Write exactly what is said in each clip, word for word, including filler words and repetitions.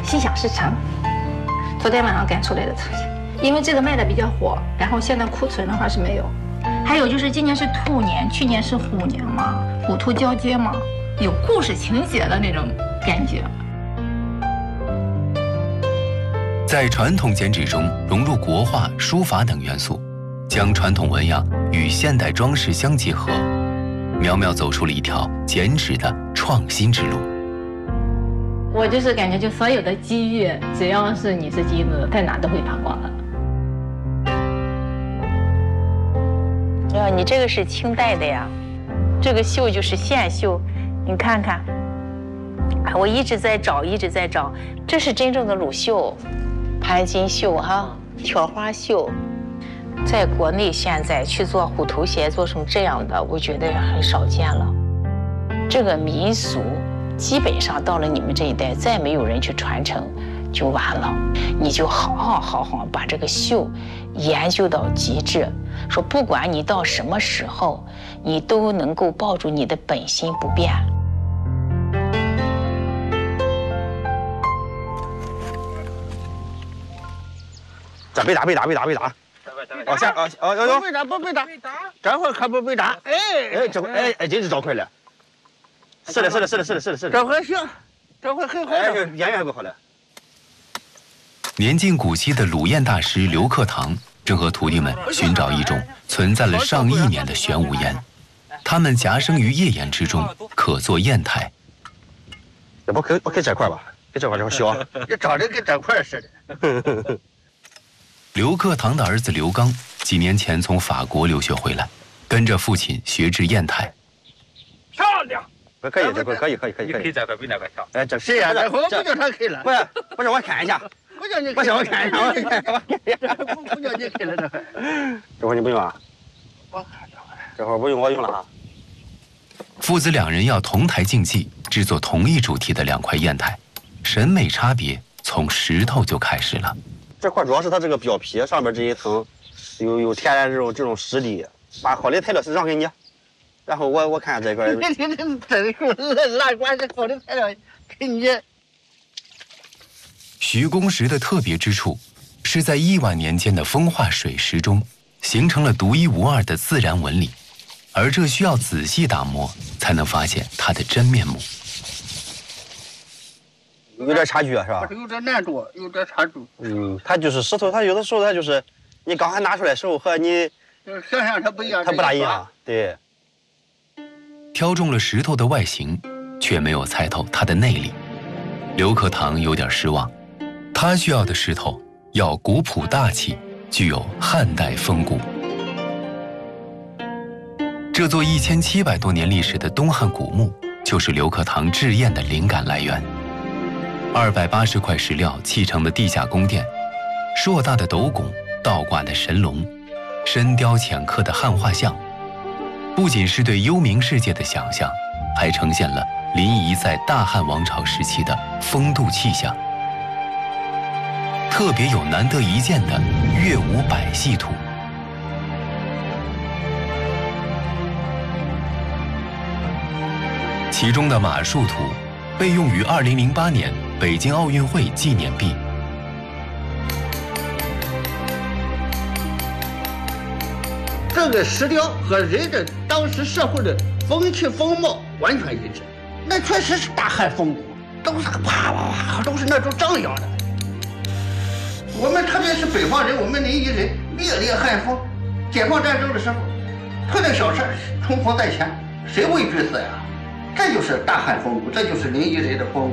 心想事成。昨天晚上赶出来的车，因为这个卖的比较火，然后现在库存的话是没有。还有就是今年是兔年，去年是虎年嘛，虎兔交接嘛，有故事情节的那种感觉。 在传统剪纸中融入国画、书法等元素，将传统纹样与现代装饰相结合，苗苗走出了一条剪纸的创新之路。 我就是感觉，就所有的机遇，只要是你是机子，在哪都会发光的。 呀，你这个是清代的呀，这个绣就是线绣，你看看，我一直在找，一直在找，这是真正的鲁绣。盘金绣哈，挑花绣，在国内现在去做虎头鞋，做成这样的，我觉得很少见了。这个民俗基本上到了你们这一代，再没有人去传承，就完了。你就好好好好把这个绣研究到极致，说不管你到什么时候，你都能够抱住你的本心不变。 这被打被打被打被打！哦下哦哦哟哟！ 被打不被打？这会可不被打。哎哎，这回哎哎真是找快了。是的是的是的是的是的是的。 这回行，这回很好。 哎，演员不好了。 年近古稀的鲁砚大师刘克堂正和徒弟们寻找一种存在了上亿年的玄武岩，它们夹生于页岩之中，可做砚台。 要不给我给这块吧，给这块这块小。 你长得跟这块似的。 刘克堂的儿子刘刚几年前从法国留学回来，跟着父亲学制砚台。 漂亮！ 可以，这块可以可以可以可以。 你可以这块比那块强。 哎，这是呀，这回我不叫他开了。 不是不是，我看一下。 不叫你， 不行，我看一下，我看一下，我看一下。 不不叫你开了这回。 这会儿你不用啊？ 我看这回。 这会儿不用，我用了啊。 父子两人要同台竞技，制作同一主题的两块砚台，审美差别从石头就开始了。 这块主要是它这个表皮上面这一层有有天然这种这种实力，把好的材料是让给你，然后我我看这块。 你你你真是哪管是好的材料给你。 徐公石的特别之处，是在亿万年间的风化水石中，形成了独一无二的自然纹理，而这需要仔细打磨，才能发现它的真面目。 有点差距是吧？ 有点难度，有点差距。 嗯，它就是石头，它有的时候它就是你刚才拿出来的时候和你想象它不一样， 它不大一样。对。 挑中了石头的外形，却没有猜透它的内里。刘克堂有点失望，他需要的石头要古朴大气，具有汉代风骨。这座一千七百多年历史的东汉古墓，就是刘克堂制砚的灵感来源。二百八十块石料砌成的地下宫殿，硕大的斗拱，倒挂的神龙，深雕浅刻的汉画像，不仅是对幽冥世界的想象，还呈现了临沂在大汉王朝时期的风度气象。特别有难得一见的乐舞百戏图。其中的马术图被用于二零零八年北京奥运会纪念币。 这个石雕和人的当时社会的风气风貌完全一致，那确实是大汉风骨，都是啪啪啪，都是那种张扬的。我们特别是北方人，我们临沂人烈烈汉风。解放战争的时候，特点小事冲锋在前，谁畏惧死呀？这就是大汉风骨，这就是临沂人的风骨。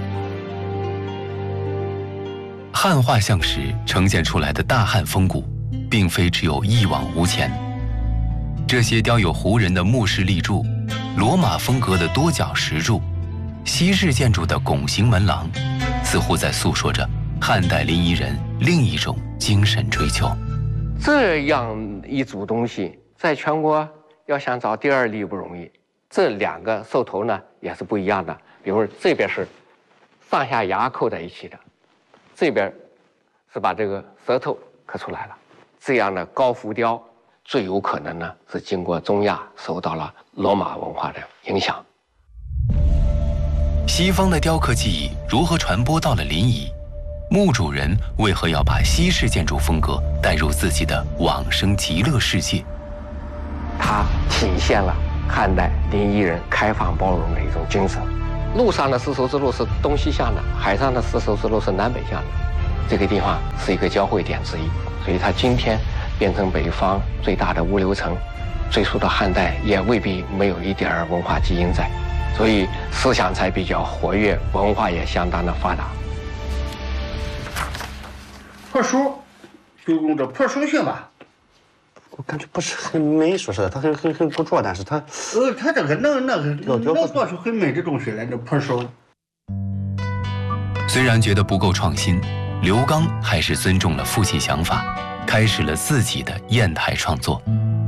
汉画像石呈现出来的大汉风骨，并非只有一往无前。这些雕有胡人的木式立柱，罗马风格的多角石柱，西式建筑的拱形门廊，似乎在诉说着汉代临沂人另一种精神追求。 这样一组东西，在全国要想找第二例不容易。这两个兽头呢也是不一样的，比如这边是上下牙扣在一起的，这边是把这个舌头刻出来了。这样的高浮雕最有可能呢是经过中亚受到了罗马文化的影响。 西方的雕刻技艺如何传播到了临沂？墓主人为何要把西式建筑风格带入自己的往生极乐世界？ 它体现了汉代临沂人开放包容的一种精神。陆上的丝绸之路是东西向的，海上的丝绸之路是南北向的。这个地方是一个交汇点之一，所以它今天变成北方最大的物流城，追溯到汉代也未必没有一点文化基因在，所以思想才比较活跃，文化也相当的发达。 破书，修工这破书行吧？ 我感觉不是很美，说实在，它很很很不着，但是它， 呃，它这个能那个能做出很美的东西来，这破书。 虽然觉得不够创新，刘刚还是尊重了父亲想法，开始了自己的砚台创作。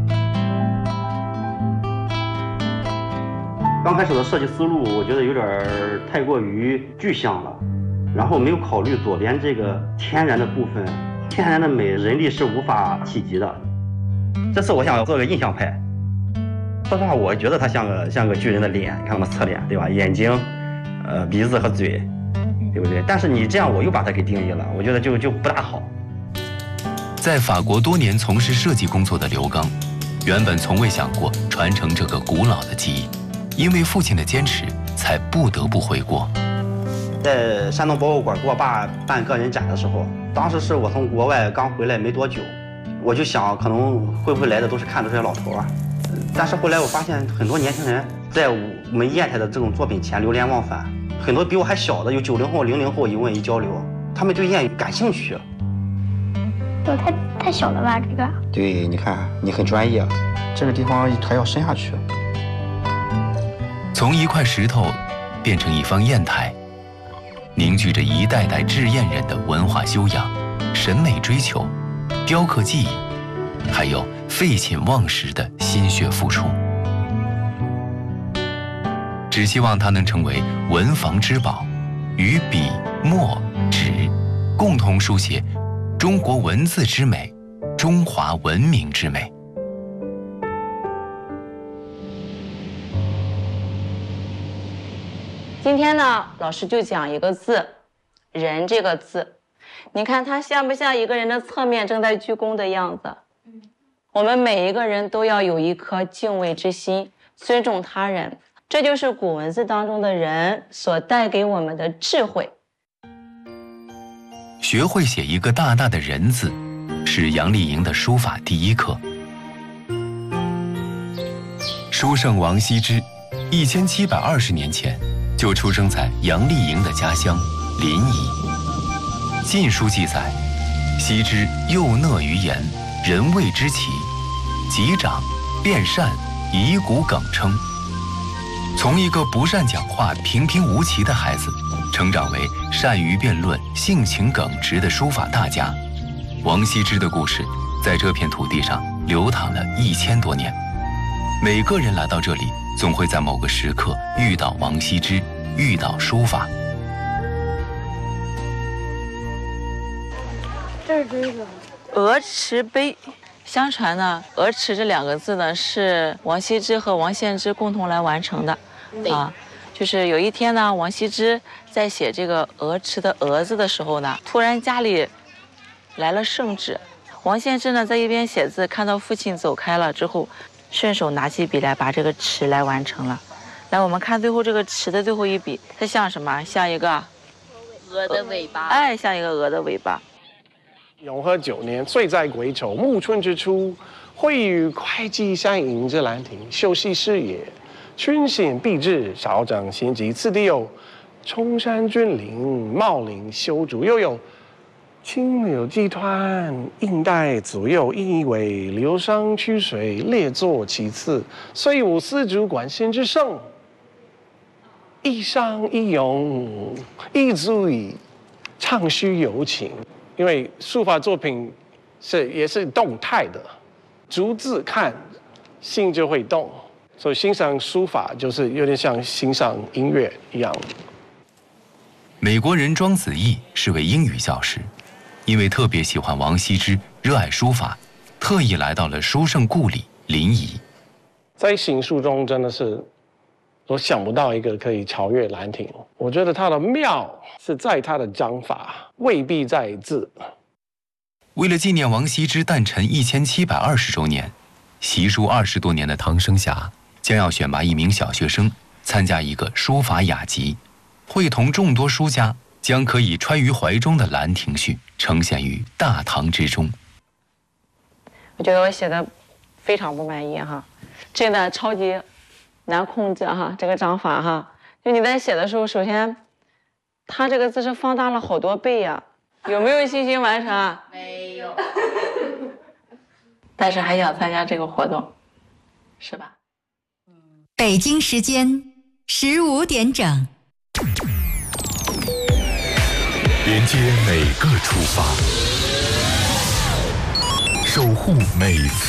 刚开始的设计思路，我觉得有点太过于具象了，然后没有考虑左边这个天然的部分，天然的美，人力是无法企及的。这次我想做个印象派，说实话，我觉得它像个像个巨人的脸，你看我们侧脸，对吧？眼睛、呃鼻子和嘴，对不对？但是你这样我又把它给定义了，我觉得就就不大好。 在法国多年从事设计工作的刘刚，原本从未想过传承这个古老的技艺，因为父亲的坚持，才不得不回国。 在山东博物馆给我爸办个人展的时候，当时是我从国外刚回来没多久，我就想可能会不会来的都是看的这些老头啊，但是后来我发现很多年轻人在我们砚台的这种作品前流连忘返，很多比我还小的有九零后、零零后一问一交流，他们对砚语感兴趣。 这太太小了吧？这个。 对，你看你很专业，这个地方还要伸下去。 从一块石头变成一方砚台，凝聚着一代代制砚人的文化修养、审美追求、雕刻技艺，还有废寝忘食的心血付出。只希望它能成为文房之宝，与笔、墨、纸共同书写中国文字之美，中华文明之美。 今天呢，老师就讲一个字，人这个字，你看它像不像一个人的侧面正在鞠躬的样子？我们每一个人都要有一颗敬畏之心，尊重他人，这就是古文字当中的人所带给我们的智慧。 学会写一个大大的人字，是杨丽莹的书法第一课。书圣王羲之，一千七百二十年前就出生在杨丽莹的家乡临沂。《晋书》记载，羲之幼讷于言，人谓之奇，及长，便善，以古耿称。从一个不善讲话、平平无奇的孩子，成长为善于辩论、性情耿直的书法大家。王羲之的故事在这片土地上流淌了一千多年。每个人来到这里，总会在某个时刻遇到王羲之，遇到书法。 这是这个鹅池碑。相传呢，鹅池这两个字呢是王羲之和王献之共同来完成的。啊，就是有一天呢，王羲之在写这个鹅池的鹅字的时候呢，突然家里来了圣旨。王献之呢在一边写字，看到父亲走开了之后，顺手拿起笔来把这个池来完成了。来，我们看最后这个池的最后一笔，它像什么？像一个鹅的尾巴。 哎，像一个鹅的尾巴。 永和九年，岁在癸丑，暮春之初，会与会稽相迎之兰亭，秀兮师也。春显毕至，少长咸集。次第有冲山峻岭，茂林修竹，又有青柳寄湍，映带左右，一尾流觞曲水，列坐其次。虽无丝竹管弦之盛，一觞一咏，亦足以畅叙幽情。因为书法作品是也是动态的，逐字看，心就会动。所以欣赏书法就是有点像欣赏音乐一样。 美国人庄子毅是位英语教师，因为特别喜欢王羲之，热爱书法，特意来到了书圣故里临沂。 在行书中真的是都想不到一个可以超越兰亭。我觉得它的妙是在它的章法，未必在字。 为了纪念王羲之诞辰一千七百二十周年，习书二十多年的唐生霞将要选拔一名小学生参加一个书法雅集，会同众多书家将可以揣于怀中的《兰亭序》呈现于大唐之中。 我觉得我写的非常不满意哈，真的超级难控制哈，这个章法哈，就你在写的时候，首先，它这个字是放大了好多倍呀、啊，有没有信心完成啊？ 没有。 但是还想参加这个活动，是吧？ 北京时间十五点整。 连接每个出发，守护每次